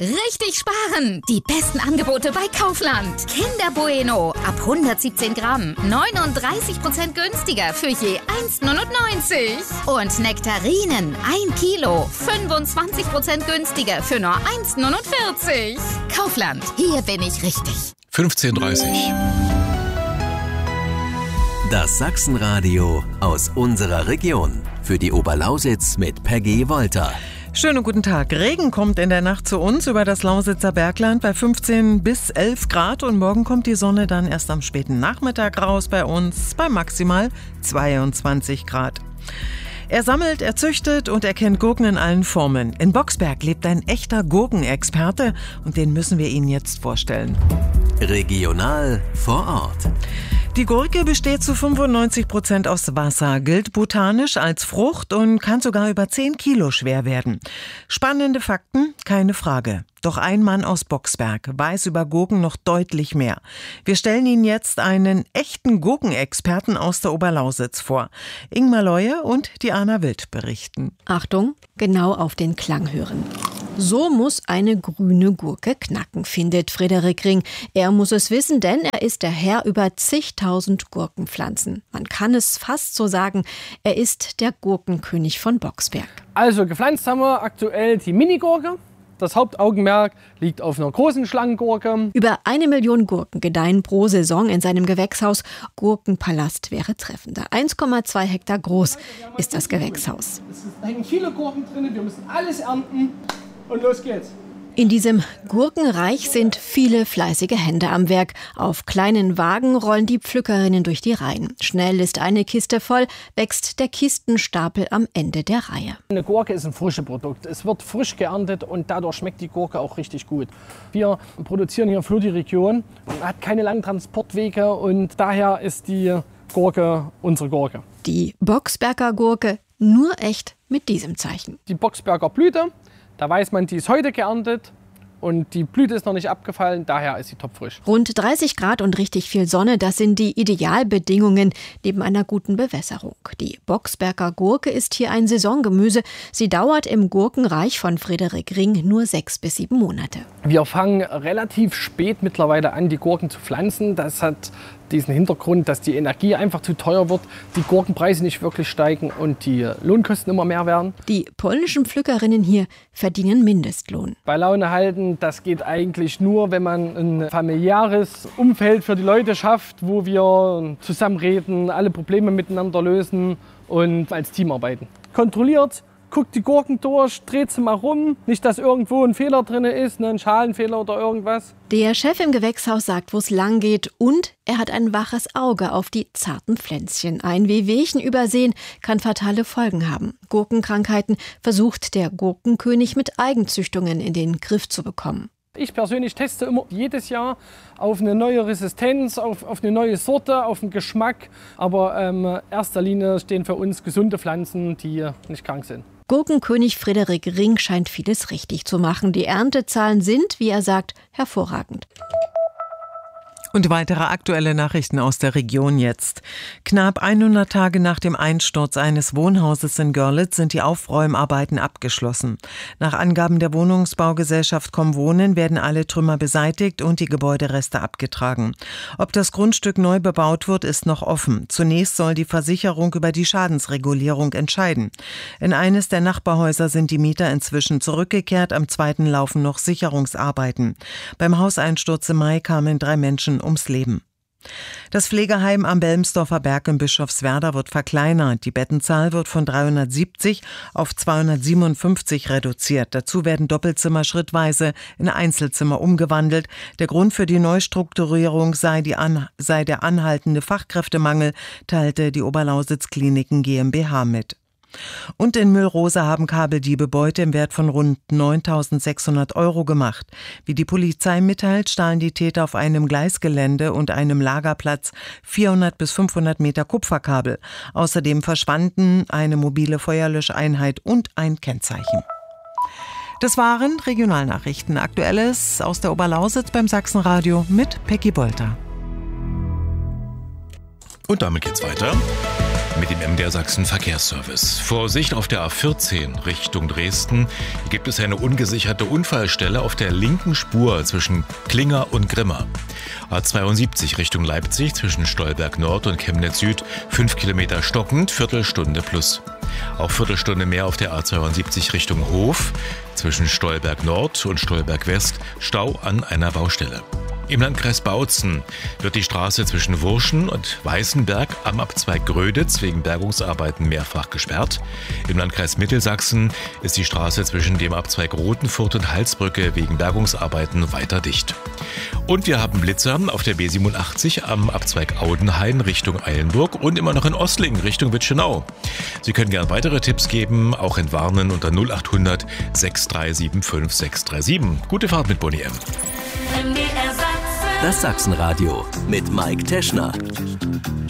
Richtig sparen! Die besten Angebote bei Kaufland. Kinder Bueno ab 117 Gramm. 39% günstiger für je 1,99. Und Nektarinen 1 Kilo. 25% günstiger für nur 1,49. Kaufland, hier bin ich richtig. 15:30 Uhr. Das Sachsenradio aus unserer Region. Für die Oberlausitz mit Peggy Wolter. Schönen guten Tag. Regen kommt in der Nacht zu uns über das Lausitzer Bergland bei 15 bis 11 Grad und morgen kommt die Sonne dann erst am späten Nachmittag raus bei uns bei maximal 22 Grad. Er sammelt, er züchtet und er kennt Gurken in allen Formen. In Boxberg lebt ein echter Gurkenexperte und den müssen wir Ihnen jetzt vorstellen. Regional vor Ort. Die Gurke besteht zu 95% aus Wasser, gilt botanisch als Frucht und kann sogar über 10 Kilo schwer werden. Spannende Fakten, keine Frage. Doch ein Mann aus Boxberg weiß über Gurken noch deutlich mehr. Wir stellen Ihnen jetzt einen echten Gurkenexperten aus der Oberlausitz vor. Ingmar Leue und Diana Wild berichten. Achtung, genau auf den Klang hören. So muss eine grüne Gurke knacken, findet Frederik Ring. Er muss es wissen, denn er ist der Herr über zigtausend Gurkenpflanzen. Man kann es fast so sagen, er ist der Gurkenkönig von Boxberg. Also gepflanzt haben wir aktuell die Minigurke. Das Hauptaugenmerk liegt auf einer großen Schlanggurke. Über 1 Million Gurken gedeihen pro Saison in seinem Gewächshaus. Gurkenpalast wäre treffender. 1,2 Hektar groß ist das Gewächshaus. Es hängen viele Gurken drin, wir müssen alles ernten und los geht's. In diesem Gurkenreich sind viele fleißige Hände am Werk. Auf kleinen Wagen rollen die Pflückerinnen durch die Reihen. Schnell ist eine Kiste voll, wächst der Kistenstapel am Ende der Reihe. Eine Gurke ist ein frisches Produkt. Es wird frisch geerntet und dadurch schmeckt die Gurke auch richtig gut. Wir produzieren hier für die Region. Man hat keine langen Transportwege und daher ist die Gurke unsere Gurke. Die Boxberger Gurke nur echt mit diesem Zeichen. Die Boxberger Blüte. Da weiß man, die ist heute geerntet und die Blüte ist noch nicht abgefallen, daher ist sie topfrisch. Rund 30 Grad und richtig viel Sonne, das sind die Idealbedingungen neben einer guten Bewässerung. Die Boxberger Gurke ist hier ein Saisongemüse. Sie dauert im Gurkenreich von Frederik Ring nur 6 bis 7 Monate. Wir fangen relativ spät mittlerweile an, die Gurken zu pflanzen. Das hat diesen Hintergrund, dass die Energie einfach zu teuer wird, die Gurkenpreise nicht wirklich steigen und die Lohnkosten immer mehr werden. Die polnischen Pflückerinnen hier verdienen Mindestlohn. Bei Laune halten, das geht eigentlich nur, wenn man ein familiäres Umfeld für die Leute schafft, wo wir zusammenreden, alle Probleme miteinander lösen und als Team arbeiten. Kontrolliert, guckt die Gurken durch, dreht sie mal rum, nicht, dass irgendwo ein Fehler drin ist, ein Schalenfehler oder irgendwas. Der Chef im Gewächshaus sagt, wo es lang geht und er hat ein waches Auge auf die zarten Pflänzchen. Ein Wehwehchen übersehen kann fatale Folgen haben. Gurkenkrankheiten versucht der Gurkenkönig mit Eigenzüchtungen in den Griff zu bekommen. Ich persönlich teste immer jedes Jahr auf eine neue Resistenz, auf eine neue Sorte, auf den Geschmack. Aber in erster Linie stehen für uns gesunde Pflanzen, die nicht krank sind. Gurkenkönig Frederik Ring scheint vieles richtig zu machen. Die Erntezahlen sind, wie er sagt, hervorragend. Und weitere aktuelle Nachrichten aus der Region jetzt. Knapp 100 Tage nach dem Einsturz eines Wohnhauses in Görlitz sind die Aufräumarbeiten abgeschlossen. Nach Angaben der Wohnungsbaugesellschaft Comwohnen werden alle Trümmer beseitigt und die Gebäudereste abgetragen. Ob das Grundstück neu bebaut wird, ist noch offen. Zunächst soll die Versicherung über die Schadensregulierung entscheiden. In eines der Nachbarhäuser sind die Mieter inzwischen zurückgekehrt. Am zweiten laufen noch Sicherungsarbeiten. Beim Hauseinsturz im Mai kamen 3 Menschen ums Leben. Das Pflegeheim am Belmsdorfer Berg in Bischofswerda wird verkleinert. Die Bettenzahl wird von 370 auf 257 reduziert. Dazu werden Doppelzimmer schrittweise in Einzelzimmer umgewandelt. Der Grund für die Neustrukturierung sei der anhaltende Fachkräftemangel, teilte die Oberlausitz Kliniken GmbH mit. Und in Müllrose haben Kabeldiebe Beute im Wert von rund 9.600 € gemacht. Wie die Polizei mitteilt, stahlen die Täter auf einem Gleisgelände und einem Lagerplatz 400 bis 500 Meter Kupferkabel. Außerdem verschwanden eine mobile Feuerlöscheinheit und ein Kennzeichen. Das waren Regionalnachrichten. Aktuelles aus der Oberlausitz beim Sachsenradio mit Peggy Wolter. Und damit geht's weiter. mit dem MDR Sachsen Verkehrsservice. Vorsicht auf der A14 Richtung Dresden gibt es eine ungesicherte Unfallstelle auf der linken Spur zwischen Klinger und Grimma. A72 Richtung Leipzig zwischen Stolberg Nord und Chemnitz Süd 5 Kilometer stockend, Viertelstunde plus. Auch Viertelstunde mehr auf der A72 Richtung Hof zwischen Stolberg Nord und Stolberg West, Stau an einer Baustelle. Im Landkreis Bautzen wird die Straße zwischen Wurschen und Weißenberg am Abzweig Gröditz wegen Bergungsarbeiten mehrfach gesperrt. Im Landkreis Mittelsachsen ist die Straße zwischen dem Abzweig Rothenfurt und Halsbrücke wegen Bergungsarbeiten weiter dicht. Und wir haben Blitzer auf der B87 am Abzweig Audenhain Richtung Eilenburg und immer noch in Ostlingen Richtung Witschenau. Sie können gerne weitere Tipps geben, auch entwarnen unter 0800 6375 637. Gute Fahrt mit Bonnie M. Das Sachsenradio mit Mike Teschner.